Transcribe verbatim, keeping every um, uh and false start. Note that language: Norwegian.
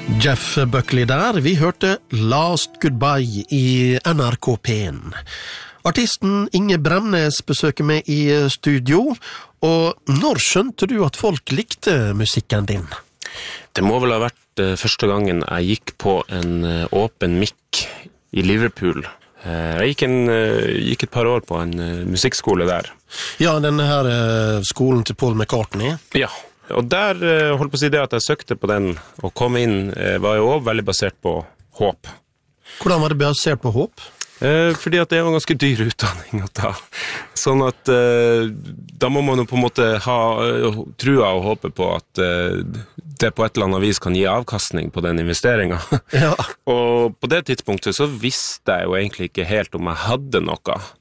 Jeff Buckley der, vi hørte Last Goodbye i N R K P en. Artisten Inge Bremnes besøker meg i studio, og når skjønte du at folk likte musikken din? Det må vel ha vært første gangen jeg gikk på en åpen mic i Liverpool. Jeg gikk, en, gikk et par år på en musikkskole der. Ja, denne her skolen til Paul McCartney. Ja. Og der holdt på å si det at jeg søkte på den og kom inn, var jo også veldig basert på håp. Hvordan var det basert på håp? Eh, fordi at det er jo en ganske dyr utdanning å ta. Sånn at eh, da må man jo på en måte ha uh, trua og håpe på at uh, det på et eller annet vis kan gi avkastning på den investeringen. Ja. Og på det tidspunktet så visste jeg jo egentlig ikke helt om jeg hadde noe.